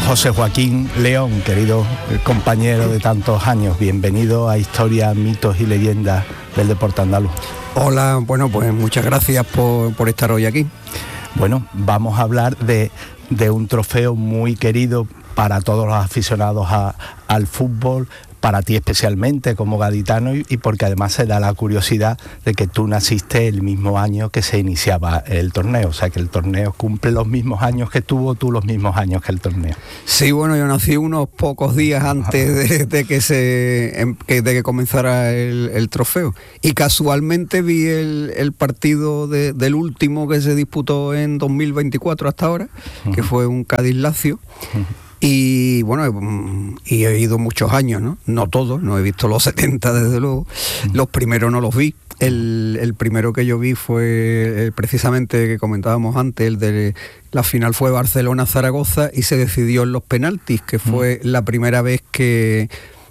José Joaquín León, querido compañero de tantos años, bienvenido a Historia, Mitos y Leyendas del Deporte Andaluz. Hola, bueno, pues muchas gracias por estar hoy aquí. Bueno, vamos a hablar de un trofeo muy querido para todos los aficionados al fútbol, para ti especialmente como gaditano y porque además se da la curiosidad de que tú naciste el mismo año que se iniciaba el torneo, o sea que el torneo cumple los mismos años que tuvo, tú los mismos años que el torneo. Sí, bueno, yo nací unos pocos días antes de que comenzara el trofeo y casualmente vi el partido del último que se disputó en 2024 hasta ahora, que fue un Cádiz-Lazio. Y bueno, y he ido muchos años, no todos, no he visto los 70 desde luego, los primeros no los vi. El primero que yo vi fue precisamente que comentábamos antes, el de la final fue Barcelona-Zaragoza y se decidió en los penaltis, que fue la primera vez que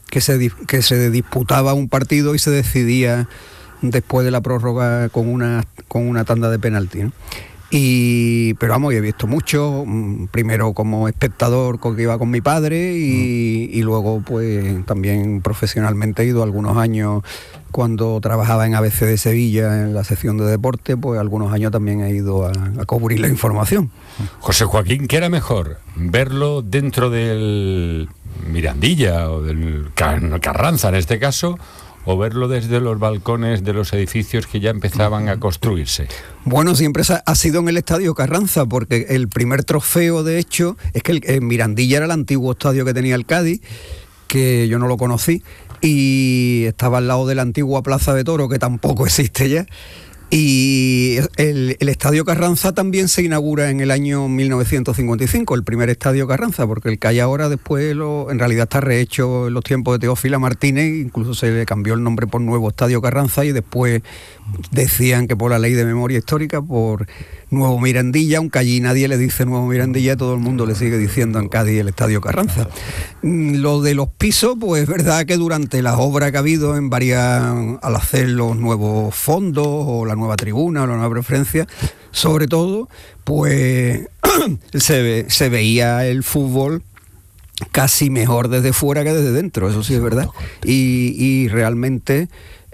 se disputaba un partido y se decidía después de la prórroga con una tanda de penaltis, ¿no? Pero vamos, he visto mucho, primero como espectador que iba con mi padre y luego pues también profesionalmente he ido algunos años cuando trabajaba en ABC de Sevilla en la sección de deporte, pues algunos años también he ido a cubrir la información. José Joaquín, ¿qué era mejor? ¿Verlo dentro del Mirandilla o del Carranza en este caso, o verlo desde los balcones de los edificios que ya empezaban a construirse? Bueno, siempre ha sido en el Estadio Carranza, porque el primer trofeo, de hecho, es que el Mirandilla era el antiguo estadio que tenía el Cádiz, que yo no lo conocí, y estaba al lado de la antigua Plaza de Toros, que tampoco existe ya. Y el Estadio Carranza también se inaugura en el año 1955, el primer Estadio Carranza, porque el que hay ahora después en realidad está rehecho en los tiempos de Teófila Martínez, incluso se le cambió el nombre por Nuevo Estadio Carranza y después decían que por la ley de memoria histórica, por Nuevo Mirandilla, aunque allí nadie le dice Nuevo Mirandilla, todo el mundo le sigue diciendo en Cádiz el Estadio Carranza. Lo de los pisos, pues es verdad que durante las obras que ha habido al hacer los nuevos fondos o la nueva tribuna o la nueva preferencia, sobre todo, pues se veía el fútbol casi mejor desde fuera que desde dentro, eso sí es verdad. Y realmente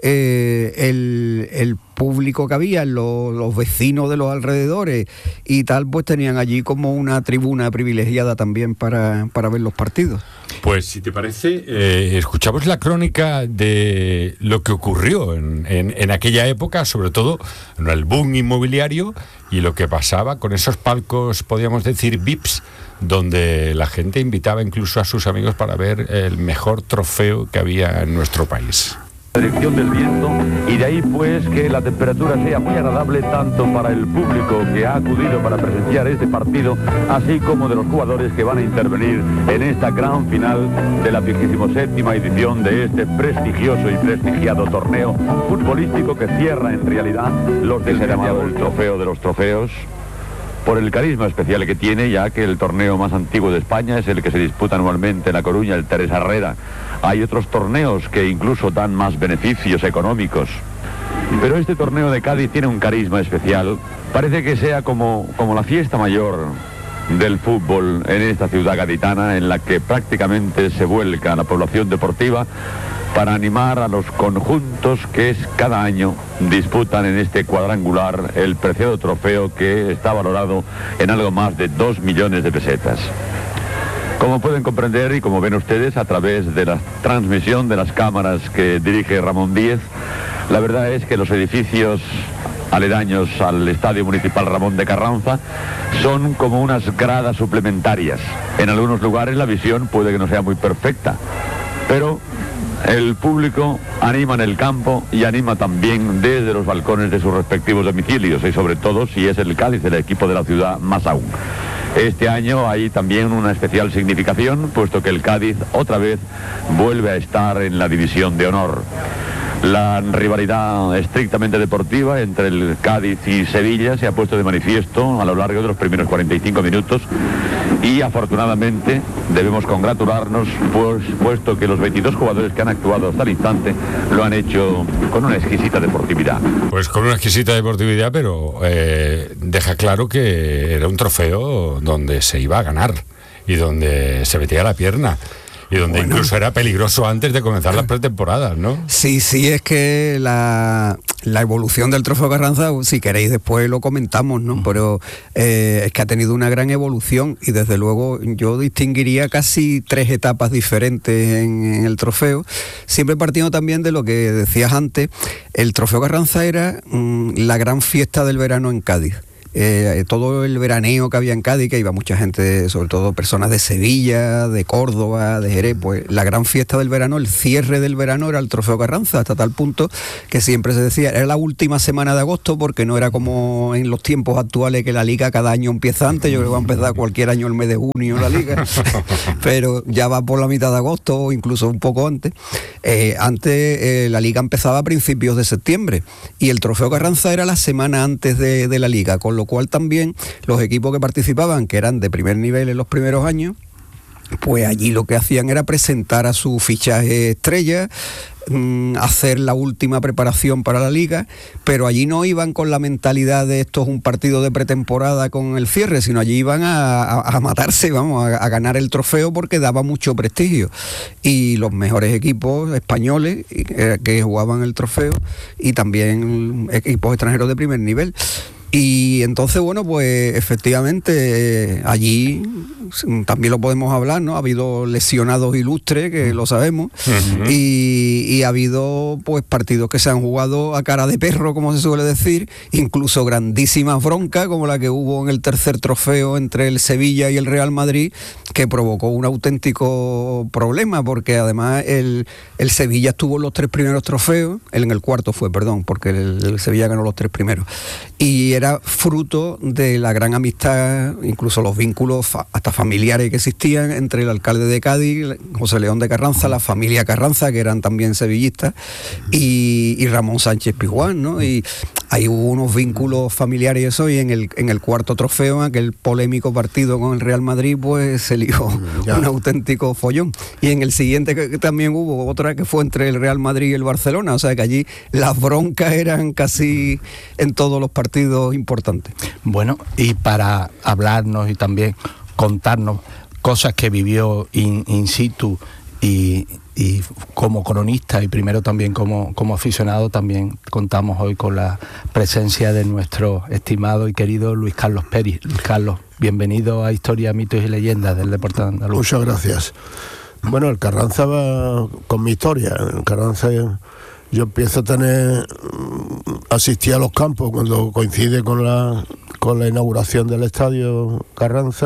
el público que había, los vecinos de los alrededores y tal, pues tenían allí como una tribuna privilegiada también para ver los partidos. Pues si te parece, escuchamos la crónica de lo que ocurrió en aquella época, sobre todo en el boom inmobiliario y lo que pasaba con esos palcos, podríamos decir, VIPs, donde la gente invitaba incluso a sus amigos para ver el mejor trofeo que había en nuestro país. Dirección del viento, y de ahí pues que la temperatura sea muy agradable tanto para el público que ha acudido para presenciar este partido, así como de los jugadores que van a intervenir en esta gran final de la 27ª edición de este prestigioso y prestigiado torneo futbolístico que cierra en realidad los del llamado el trofeo de los trofeos, por el carisma especial que tiene, ya que el torneo más antiguo de España es el que se disputa anualmente en La Coruña, el Teresa Herrera. Hay otros torneos que incluso dan más beneficios económicos, pero este torneo de Cádiz tiene un carisma especial. Parece que sea como la fiesta mayor del fútbol en esta ciudad gaditana, en la que prácticamente se vuelca la población deportiva para animar a los conjuntos que cada año disputan en este cuadrangular el preciado trofeo, que está valorado en algo más de 2 millones de pesetas. Como pueden comprender y como ven ustedes a través de la transmisión de las cámaras que dirige Ramón Díez, la verdad es que los edificios aledaños al Estadio Municipal Ramón de Carranza son como unas gradas suplementarias. En algunos lugares la visión puede que no sea muy perfecta, pero el público anima en el campo y anima también desde los balcones de sus respectivos domicilios, y sobre todo si es el Cádiz el equipo de la ciudad, más aún. Este año hay también una especial significación, puesto que el Cádiz otra vez vuelve a estar en la división de honor. La rivalidad estrictamente deportiva entre el Cádiz y Sevilla se ha puesto de manifiesto a lo largo de los primeros 45 minutos y afortunadamente debemos congratularnos, pues, puesto que los 22 jugadores que han actuado hasta el instante lo han hecho con una exquisita deportividad. Pues con una exquisita deportividad, pero deja claro que era un trofeo donde se iba a ganar y donde se metía la pierna. Y donde incluso era peligroso antes de comenzar las pretemporadas, ¿no? Sí, es que la evolución del Trofeo Carranza, si queréis después lo comentamos, ¿no? Pero es que ha tenido una gran evolución y desde luego yo distinguiría casi 3 etapas diferentes en el trofeo, siempre partiendo también de lo que decías antes. El Trofeo Carranza era la gran fiesta del verano en Cádiz. Todo el veraneo que había en Cádiz, que iba mucha gente, sobre todo personas de Sevilla, de Córdoba, de Jerez, pues la gran fiesta del verano, el cierre del verano era el Trofeo Carranza, hasta tal punto que siempre se decía, era la última semana de agosto, porque no era como en los tiempos actuales que la liga cada año empieza antes. Yo creo que va a empezar cualquier año el mes de junio la liga, pero ya va por la mitad de agosto o incluso un poco antes. Antes la liga empezaba a principios de septiembre y el Trofeo Carranza era la semana antes de la liga, con lo cual también los equipos que participaban, que eran de primer nivel en los primeros años, pues allí lo que hacían era presentar a su fichaje estrella, hacer la última preparación para la liga, pero allí no iban con la mentalidad de esto es un partido de pretemporada con el cierre, sino allí iban a matarse, a ganar el trofeo, porque daba mucho prestigio. Y los mejores equipos españoles que jugaban el trofeo y también equipos extranjeros de primer nivel. Y entonces, bueno, pues efectivamente allí también lo podemos hablar, ¿no? Ha habido lesionados ilustres, que lo sabemos, y ha habido pues partidos que se han jugado a cara de perro, como se suele decir, incluso grandísimas broncas, como la que hubo en el tercer trofeo entre el Sevilla y el Real Madrid, que provocó un auténtico problema, porque además el Sevilla estuvo en los 3 primeros trofeos, en el cuarto fue, perdón, porque el Sevilla ganó los 3 primeros, y era fruto de la gran amistad, incluso los vínculos hasta familiares que existían entre el alcalde de Cádiz, José León de Carranza, la familia Carranza, que eran también sevillistas, y Ramón Sánchez Pizjuán, ¿no? Y ahí hubo unos vínculos familiares y eso, y en el cuarto trofeo, aquel polémico partido con el Real Madrid, pues se lió un auténtico follón. Y en el siguiente que también hubo otra que fue entre el Real Madrid y el Barcelona, o sea que allí las broncas eran casi en todos los partidos importantes. Bueno, y para hablarnos y también contarnos cosas que vivió in situ y como cronista y primero también como aficionado, también contamos hoy con la presencia de nuestro estimado y querido Luis Carlos Peris. Luis Carlos, bienvenido a Historia, Mitos y Leyendas del Deporte Andaluz. Muchas gracias. Bueno, el Carranza va con mi historia. El Carranza, yo empiezo a asistir a los campos cuando coincide con la inauguración del Estadio Carranza,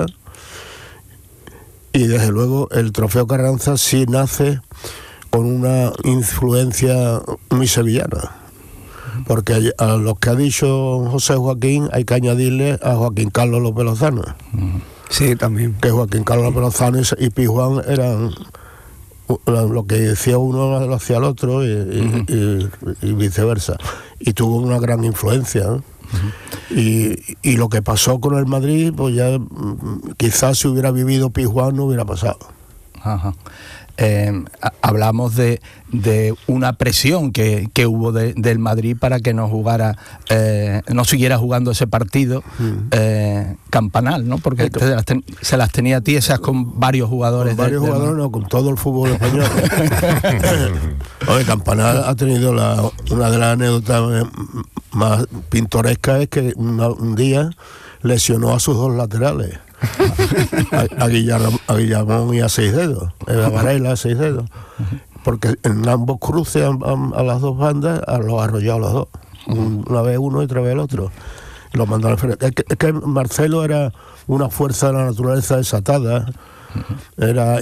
y desde luego el Trofeo Carranza sí nace con una influencia muy sevillana, porque a los que ha dicho José Joaquín hay que añadirle a Joaquín Carlos López Lozano. Sí, también. Que Joaquín Carlos López Lozano y Pizjuán eran lo que decía uno lo hacía el otro y viceversa, y tuvo una gran influencia, ¿no? Y lo que pasó con el Madrid, pues ya quizás si hubiera vivido Pizjuán no hubiera pasado. Ajá. Hablamos de una presión que hubo del Madrid para que no jugara, no siguiera jugando ese partido campanal, ¿no? Porque se las tenía tiesas con varios jugadores. Con varios jugadores, no, con todo el fútbol español. Oye, Campanal ha tenido una de las anécdotas más pintorescas, es que un día lesionó a sus 2 laterales. a Guillamón y a Seisdedos, a Varela, a Seisdedos, porque en ambos cruces a las 2 bandas los arrollado a los 2, una vez uno y otra vez el otro, lo mandaron al frente. Es que Marcelo era una fuerza de la naturaleza desatada, era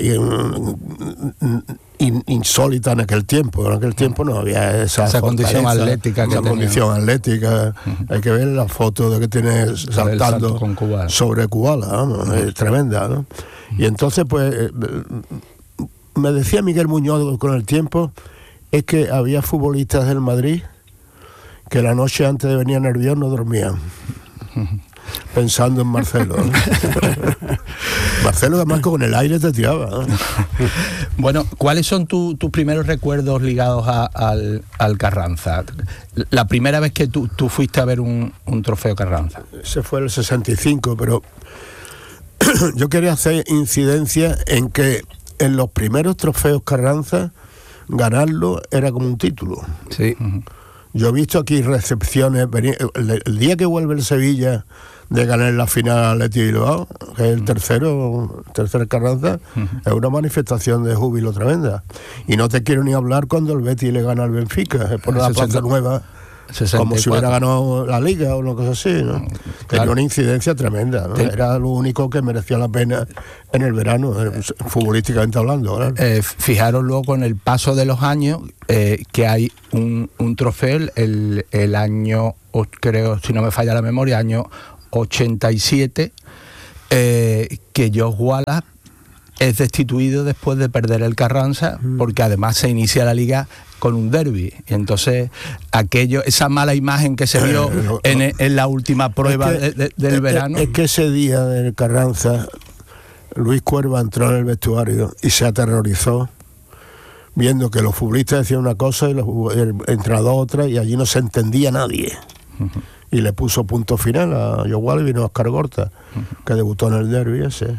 insólita en aquel tiempo. En aquel tiempo no había esa condición atlética. Hay que ver la foto de que tiene saltando sobre Kubala, ¿no? Es tremenda, ¿no? Y entonces pues me decía Miguel Muñoz con el tiempo, es que había futbolistas del Madrid que la noche antes de venir nerviosos no dormían, pensando en Marcelo. Marcelo además con el aire te tiraba. Bueno, ¿cuáles son tus primeros recuerdos ligados al Carranza? La primera vez que tú fuiste a ver un trofeo Carranza. Ese fue el 65, pero yo quería hacer incidencia en que en los primeros trofeos Carranza ganarlo era como un título. Sí. Yo he visto aquí recepciones, el día que vuelve el Sevilla de ganar la final al Athletic Bilbao, que es el tercer Carranza, es una manifestación de júbilo tremenda. Y no te quiero ni hablar cuando el Betis le gana al Benfica, es por la Plaza Nueva, 64. Como si hubiera ganado la Liga o una cosa así, ¿no? Claro. Tenía una incidencia tremenda, ¿no? Era lo único que merecía la pena en el verano, futbolísticamente hablando, ¿no? Fijaros luego con el paso de los años que hay un trofeo el año, creo, si no me falla la memoria, año 87, que Josh Wallace es destituido después de perder el Carranza, porque además se inicia la Liga con un derbi. Y entonces esa mala imagen que se vio en la última prueba del verano. Es que ese día del Carranza, Luis Cuerva entró en el vestuario y se aterrorizó viendo que los futbolistas decían una cosa y el entrenador otra, y allí no se entendía nadie. Y le puso punto final a Josh Wallace y vino Oscar Gorta, que debutó en el derbi ese.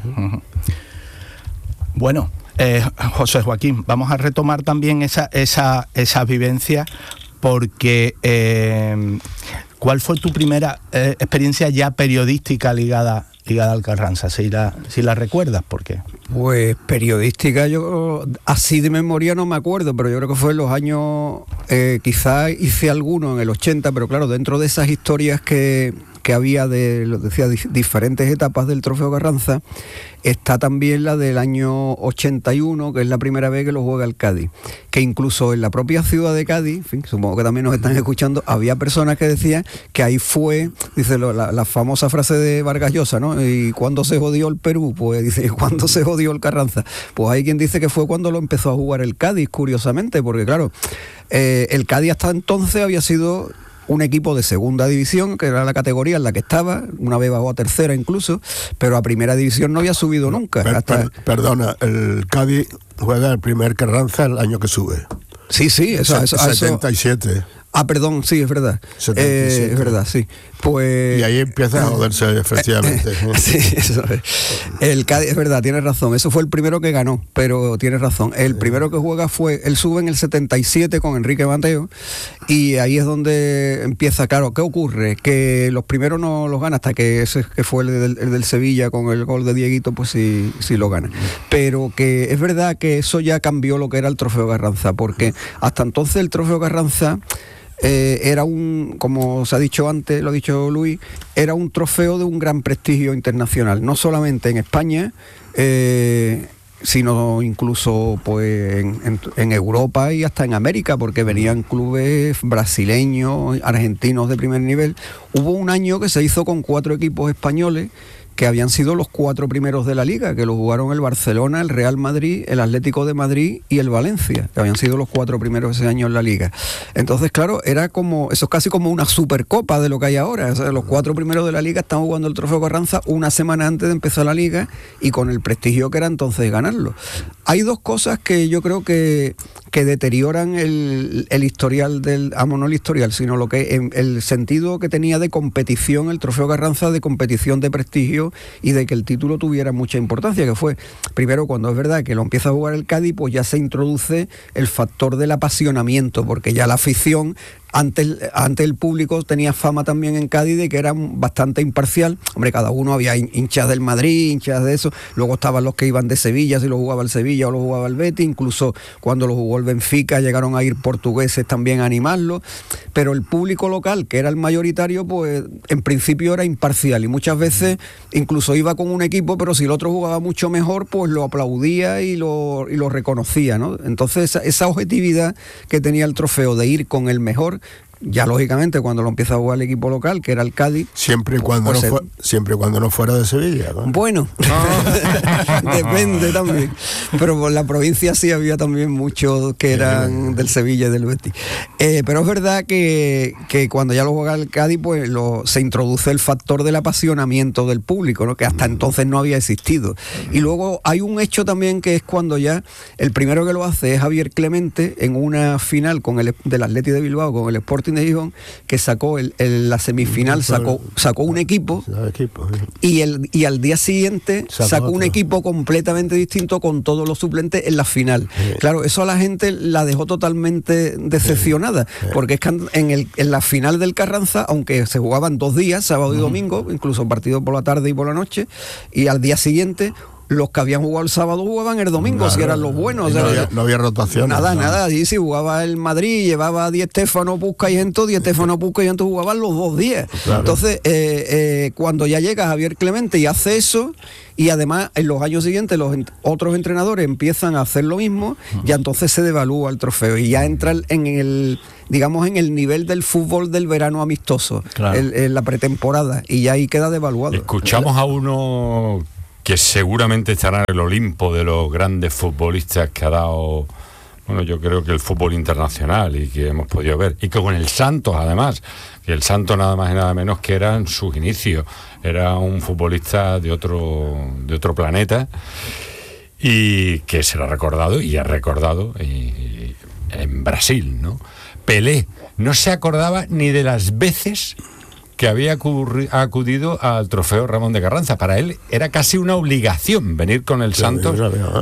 Bueno, José Joaquín, vamos a retomar también esa vivencia, porque ¿cuál fue tu primera experiencia ya periodística ligada al Carranza? Si la recuerdas, ¿por qué? Pues periodística, yo así de memoria no me acuerdo, pero yo creo que fue en los años, quizás hice alguno en el 80, pero claro, dentro de esas historias que había diferentes etapas del Trofeo Carranza, está también la del año 81, que es la primera vez que lo juega el Cádiz, que incluso en la propia ciudad de Cádiz, en fin, supongo que también nos están escuchando, había personas que decían que ahí fue, dice la famosa frase de Vargas Llosa, ¿no? ¿Y cuándo se jodió el Perú? Pues dice, ¿cuándo se jodió el Carranza? Pues hay quien dice que fue cuando lo empezó a jugar el Cádiz, curiosamente, porque claro, el Cádiz hasta entonces había sido un equipo de segunda división, que era la categoría en la que estaba, una vez bajó a tercera incluso, pero a primera división no había subido nunca. Perdona, el Cádiz juega el primer Carranza el año que sube. Sí, eso 77. Perdón, sí, es verdad. Es verdad, sí. Pues... Y ahí empieza a joderse, efectivamente. Sí, eso es. El Cádiz, es verdad, tienes razón. Eso fue el primero que ganó, pero tienes razón. El primero que juega él sube en el 77 con Enrique Mateo, y ahí es donde empieza, claro, ¿qué ocurre? Que los primeros no los gana, hasta que ese que fue el del Sevilla con el gol de Dieguito, pues sí lo gana. Pero que es verdad que eso ya cambió lo que era el Trofeo Carranza, porque hasta entonces el Trofeo Carranza era como se ha dicho antes, lo ha dicho Luis, era un trofeo de un gran prestigio internacional, no solamente en España, sino incluso pues en Europa y hasta en América, porque venían clubes brasileños, argentinos de primer nivel. Hubo un año que se hizo con 4 equipos españoles que habían sido los 4 primeros de la Liga, que lo jugaron el Barcelona, el Real Madrid, el Atlético de Madrid y el Valencia, que habían sido los 4 primeros ese año en la Liga. Entonces, claro, eso es casi como una supercopa de lo que hay ahora. O sea, los 4 primeros de la Liga están jugando el Trofeo Carranza una semana antes de empezar la Liga, y con el prestigio que era entonces ganarlo. Hay 2 cosas que yo creo que deterioran el historial no el historial, sino lo que el sentido que tenía de competición el Trofeo Carranza, de competición de prestigio y de que el título tuviera mucha importancia, que fue, primero, cuando es verdad que lo empieza a jugar el Cádiz, pues ya se introduce el factor del apasionamiento, porque ya la afición, antes el público tenía fama también en Cádiz de que era bastante imparcial. Hombre, cada uno, había hinchas del Madrid, hinchas de eso, luego estaban los que iban de Sevilla, si lo jugaba el Sevilla o lo jugaba el Betis, incluso cuando lo jugó el Benfica llegaron a ir portugueses también a animarlo, pero el público local, que era el mayoritario, pues en principio era imparcial, y muchas veces incluso iba con un equipo, pero si el otro jugaba mucho mejor, pues lo aplaudía y lo reconocía, ¿no? Entonces esa objetividad que tenía el trofeo de ir con el mejor, ya lógicamente cuando lo empieza a jugar el equipo local, que era el Cádiz. Siempre y cuando, no fuera de Sevilla, ¿no? Bueno, depende también. Pero por la provincia sí había también muchos que eran del Sevilla y del Betis. Pero es verdad que cuando ya lo juega el Cádiz, pues se introduce el factor del apasionamiento del público, ¿no? Que hasta entonces no había existido. Y luego hay un hecho también que es cuando ya el primero que lo hace es Javier Clemente en una final del Athletic de Bilbao con el Sporting de Gijón, que sacó la semifinal, sacó un equipo y al día siguiente sacó un equipo completamente distinto con todos los suplentes en la final. Claro, eso a la gente la dejó totalmente decepcionada, porque es que en la final del Carranza, aunque se jugaban 2 días, sábado y domingo, incluso partidos por la tarde y por la noche, y al día siguiente los que habían jugado el sábado jugaban el domingo, si eran los buenos. No había rotación. Nada. Allí si jugaba el Madrid, llevaba a Di Stéfano, Puskas y Gento, jugaban los 2 días. Claro. Entonces, cuando ya llega Javier Clemente y hace eso, y además en los años siguientes los otros entrenadores empiezan a hacer lo mismo, ya entonces se devalúa el trofeo y ya entra en el nivel del fútbol del verano amistoso, claro, en la pretemporada, y ya ahí queda devaluado. Escuchamos a uno que seguramente estará en el Olimpo de los grandes futbolistas que ha dado, bueno, yo creo que el fútbol internacional y que hemos podido ver, y que con el Santos además, que el Santos nada más y nada menos que eran sus inicios, era un futbolista de otro planeta y que será recordado y es recordado en Brasil, ¿no? Pelé no se acordaba ni de las veces que había acudido al trofeo Ramón de Carranza. Para él era casi una obligación venir con el Santos.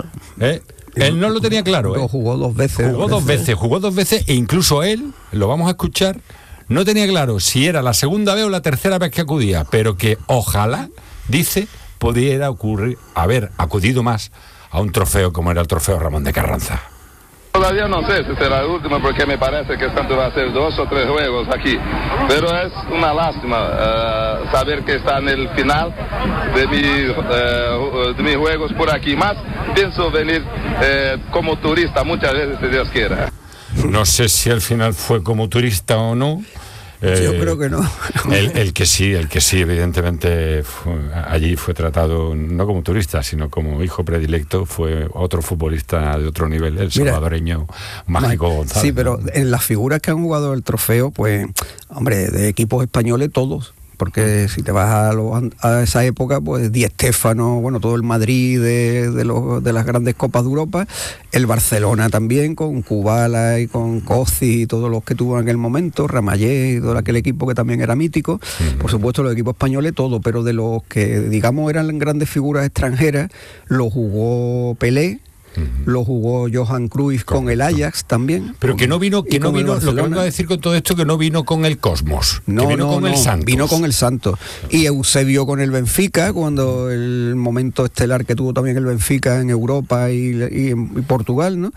Él no lo tenía claro. Jugó 2 veces. Jugó dos veces e incluso él, lo vamos a escuchar, no tenía claro si era la segunda vez o la tercera vez que acudía, pero que ojalá, dice, pudiera haber acudido más a un trofeo como era el trofeo Ramón de Carranza. Todavía no sé si será el último, porque me parece que Santos va a hacer 2 o 3 juegos aquí, pero es una lástima saber que está en el final de mis juegos por aquí. Más pienso venir como turista muchas veces, si Dios quiera. No sé si al final fue como turista o no. Yo creo que no. El que sí, evidentemente allí fue tratado no como turista, sino como hijo predilecto, fue otro futbolista de otro nivel, el salvadoreño Mágico González. Sí, pero en las figuras que han jugado el trofeo, pues, hombre, de equipos españoles todos. Porque si te vas a esa época, pues Di Stéfano, bueno, todo el Madrid de las grandes copas de Europa, el Barcelona también, con Kubala y con Cozzi y todos los que tuvo en el momento, Ramallé y todo aquel equipo que también era mítico, por supuesto los equipos españoles, todo, pero de los que, digamos, eran grandes figuras extranjeras, lo jugó Pelé, lo jugó Johan Cruyff con el Ajax también. Pero que no vino, lo que vengo a decir con todo esto, que no vino con el Cosmos, no, vino con el Santos. Vino con el Santos. Y Eusebio con el Benfica, cuando el momento estelar que tuvo también el Benfica en Europa y en Portugal, ¿no?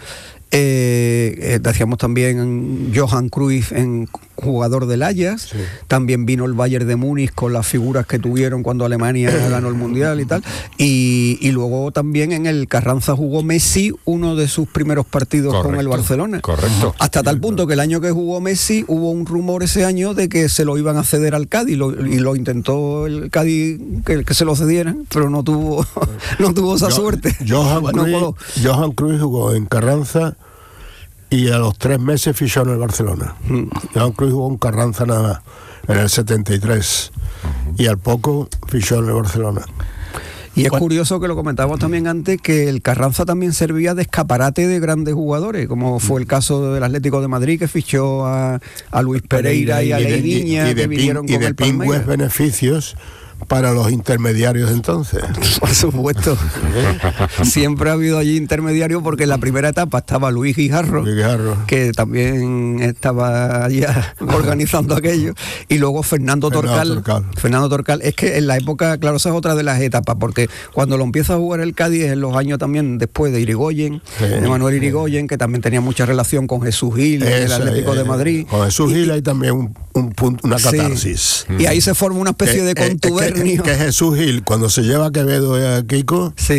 Decíamos también Johan Cruyff en jugador del Ajax, sí. También vino el Bayern de Múnich con las figuras que tuvieron cuando Alemania ganó el Mundial y tal, y luego también en el Carranza jugó Messi uno de sus primeros partidos con el Barcelona. Correcto. Hasta tal punto que el año que jugó Messi hubo un rumor ese año de que se lo iban a ceder al Cádiz, y lo intentó el Cádiz que se lo cedieran, pero no tuvo esa suerte. Johan Cruyff jugó en Carranza y a los 3 meses fichó en el Barcelona. Johan Cruyff jugó en Carranza nada más, en el 73, y al poco fichó en el Barcelona. Y es curioso que lo comentábamos también antes, que el Carranza también servía de escaparate de grandes jugadores, como fue el caso del Atlético de Madrid, que fichó a Luis Pereira y a Leiviña, que vinieron con el Palmeiras. Y de pingües beneficios para los intermediarios entonces. Por supuesto. Siempre ha habido allí intermediarios, porque en la primera etapa estaba Luis Guijarro, que también estaba allá organizando aquello, y luego Fernando Torcal. Es que en la época, claro, esa es otra de las etapas, porque cuando lo empieza a jugar el Cádiz en los años también después de Irigoyen, de Manuel Irigoyen, que también tenía mucha relación con Jesús Gil, el Atlético de Madrid. Con Jesús Gil hay también un punto, una catarsis. Sí. Y ahí se forma una especie de contubernio. Que Jesús Gil, cuando se lleva a Quevedo y a Kiko, sí,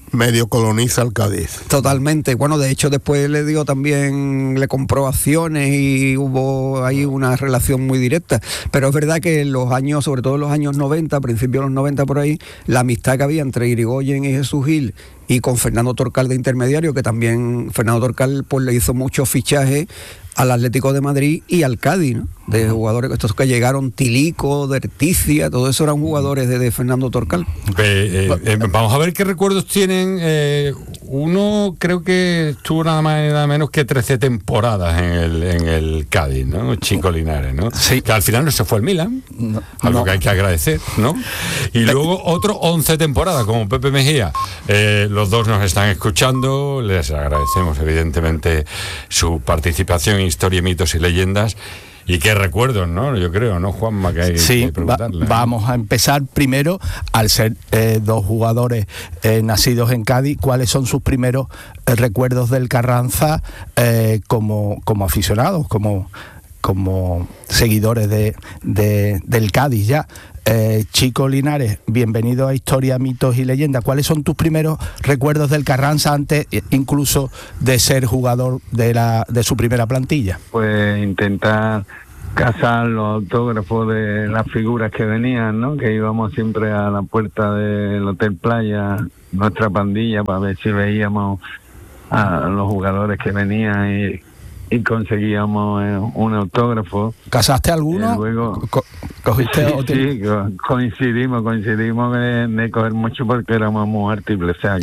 medio coloniza el Cádiz. Totalmente. Bueno, de hecho después le compró acciones y hubo ahí una relación muy directa. Pero es verdad que en los años, sobre todo en los años 90, principios de los 90 por ahí, la amistad que había entre Irigoyen y Jesús Gil y con Fernando Torcal de intermediario, que también Fernando Torcal pues le hizo muchos fichajes al Atlético de Madrid y al Cádiz, ¿no? De jugadores estos que llegaron, Tilico, Derticia, todo eso eran jugadores de Fernando Torcal. Vamos a ver qué recuerdos tienen. Uno creo que estuvo nada más y nada menos que 13 temporadas en el Cádiz, ¿no? Chico Linares, ¿no? Sí. Que al final no se fue al Milan, algo que hay que agradecer, ¿no? Y luego otro 11 temporadas como Pepe Mejía. Los dos nos están escuchando, les agradecemos evidentemente su participación en Historia, Mitos y Leyendas. Y qué recuerdos, ¿no? Yo creo, ¿no, Juanma? Que hay que preguntarle. Vamos a empezar primero, al ser dos jugadores nacidos en Cádiz, ¿cuáles son sus primeros recuerdos del Carranza como aficionados, como seguidores del Cádiz ya? Chico Linares, bienvenido a Historia, Mitos y Leyendas. ¿Cuáles son tus primeros recuerdos del Carranza antes incluso de ser jugador de su primera plantilla? Pues intentar cazar los autógrafos de las figuras que venían, ¿no? Que íbamos siempre a la puerta del Hotel Playa, nuestra pandilla, para ver si veíamos a los jugadores que venían y conseguíamos un autógrafo. ¿Casaste alguno? Luego ¿Cogiste otro? Sí, coincidimos de coger mucho porque éramos muy múltiples, o sea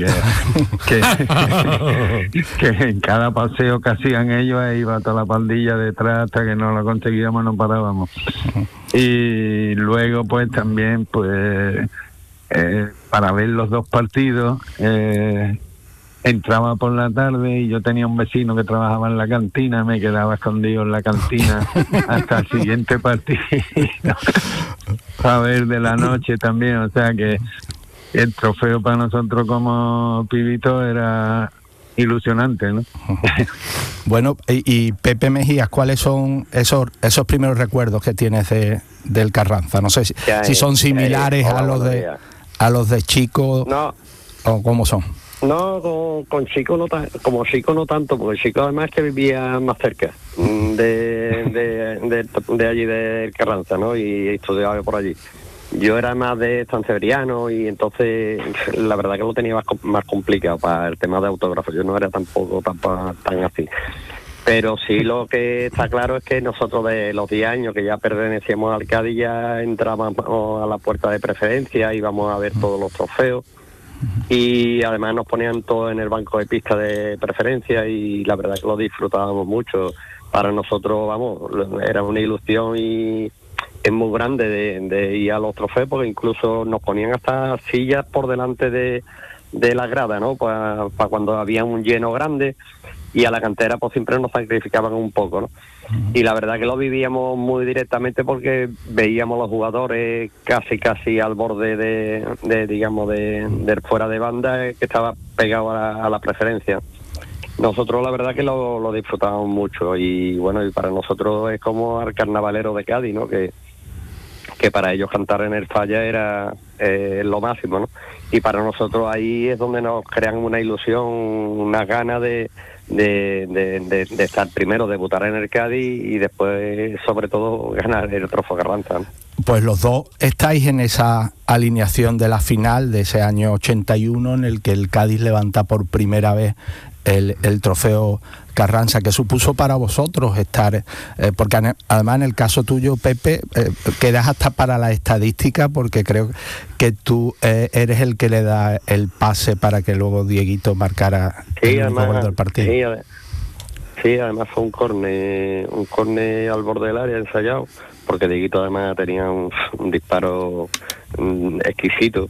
que en cada paseo que hacían ellos iba toda la pandilla detrás hasta que no lo conseguíamos, no parábamos. Y luego pues también pues para ver los dos partidos entraba por la tarde y yo tenía un vecino que trabajaba en la cantina, me quedaba escondido en la cantina hasta el siguiente partido para ver de la noche también, o sea que el trofeo para nosotros como pibitos era ilusionante, ¿no? Bueno, y Pepe Mejías, ¿cuáles son esos primeros recuerdos que tienes del Carranza? No sé si son similares a los de Chico, no, o cómo son. No, con Chico no como Chico no tanto, porque Chico además que vivía más cerca de allí del Carranza, ¿no? Y estudiaba por allí. Yo era más de San Severiano y entonces la verdad que lo tenía más complicado para el tema de autógrafos. Yo no era tampoco tan así. Pero sí lo que está claro es que nosotros de los 10 años que ya pertenecíamos al Cádiz ya entrábamos a la puerta de preferencia, íbamos a ver todos los trofeos. Y además nos ponían todo en el banco de pista de preferencia y la verdad que lo disfrutábamos mucho. Para nosotros, vamos, era una ilusión y es muy grande de ir a los trofeos, porque incluso nos ponían hasta sillas por delante de la grada, ¿no? Para cuando había un lleno grande, y a la cantera pues siempre nos sacrificaban un poco, ¿no? Y la verdad que lo vivíamos muy directamente porque veíamos los jugadores casi al borde del fuera de banda, que estaba pegado a la preferencia. Nosotros la verdad que lo disfrutábamos mucho y bueno, y para nosotros es como al carnavalero de Cádiz, ¿no? Que para ellos cantar en el Falla era lo máximo, ¿no? Y para nosotros ahí es donde nos crean una ilusión, una gana de estar primero, debutar en el Cádiz y después sobre todo ganar el Trofeo Carranza, ¿no? Pues los dos estáis en esa alineación de la final de ese año 81 en el que el Cádiz levanta por primera vez el Trofeo Carranza. ¿Qué supuso para vosotros estar? Porque además en el caso tuyo, Pepe, quedas hasta para la estadística, porque creo que tú eres el que le da el pase para que luego Dieguito marcara el gol del partido. Sí, además fue un córner al borde del área ensayado, porque Dieguito además tenía un disparo exquisito.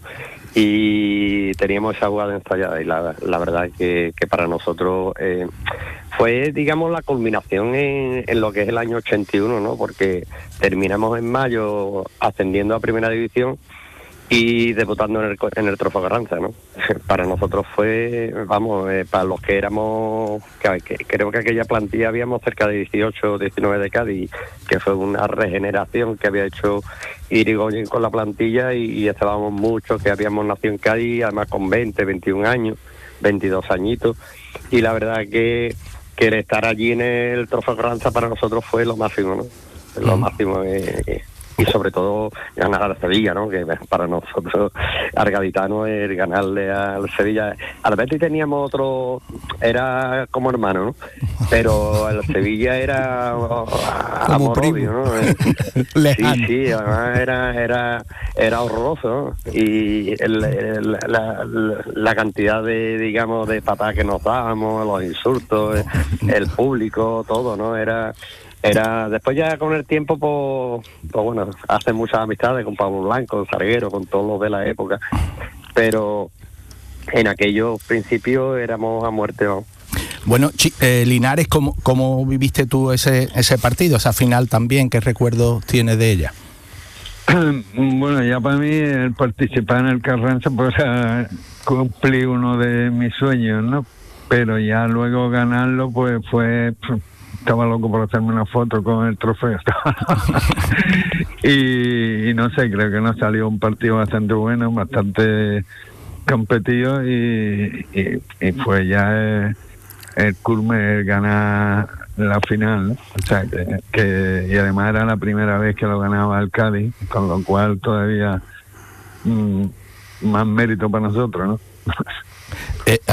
Y teníamos esa jugada ensayada y la verdad es que para nosotros fue, digamos, la culminación en lo que es el año 81, ¿no? Porque terminamos en mayo ascendiendo a Primera División y debutando en el Trofeo Carranza, ¿no? Para nosotros fue, vamos, para los que éramos, que creo que aquella plantilla habíamos cerca de 18 o 19 de Cádiz, que fue una regeneración que había hecho Irigoyen con la plantilla y estábamos muchos que habíamos nacido en Cádiz, además con 20, 21 años, 22 añitos, y la verdad que el estar allí en el Trofeo Carranza para nosotros fue lo máximo, ¿no? Lo máximo, y sobre todo ganar al Sevilla, ¿no? Que para nosotros, al gaditano, el ganarle al Sevilla. Al Betis teníamos otro, era como hermano, ¿no? Pero el Sevilla era amor-odio, ¿no? Sí, además era horroroso, ¿no? Y la cantidad de, digamos, de patadas que nos dábamos, los insultos, el público, todo, ¿no? Era después ya con el tiempo, pues bueno, hace muchas amistades con Pablo Blanco, Sarguero, con todos los de la época, pero en aquellos principios éramos a muerte, ¿no? Bueno, Linares, ¿cómo viviste tú ese partido, esa final también? ¿Qué recuerdos tienes de ella? Bueno, ya para mí el participar en el Carranza pues cumplí uno de mis sueños, ¿no? Pero ya luego ganarlo pues fue... Estaba loco por hacerme una foto con el trofeo. y no sé, creo que nos salió un partido bastante bueno, bastante competido y fue ya el culme el ganar la final, ¿no? O sea, y además era la primera vez que lo ganaba el Cádiz, con lo cual todavía más mérito para nosotros, ¿no?